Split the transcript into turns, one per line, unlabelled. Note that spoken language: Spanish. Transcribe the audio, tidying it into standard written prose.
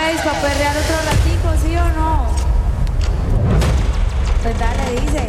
ready para perrear otro ratico, ¿sí o no? Pues dale, dice.